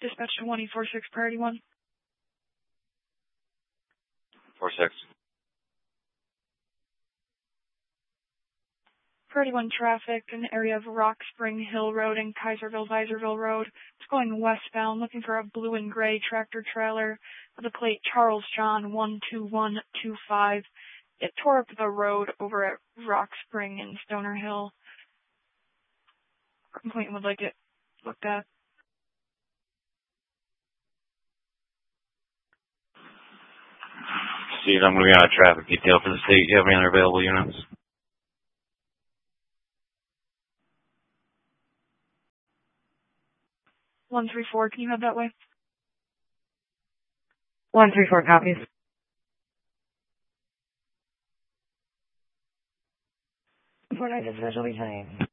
Dispatch to 1846, priority 1. 46. Priority 1 traffic in the area of Rock Spring Hill Road and Kaiserville Road. It's going westbound, looking for a blue and gray tractor trailer with a plate Charles John 12125. It tore up the road over at Rock Spring and Stoner Hill. Complainant would like it looked at. Steve, I'm going to be on a traffic detail for the state. Do you have any other available units? One 134, can you head that way? 134 copies. 49 dispatch will be 10.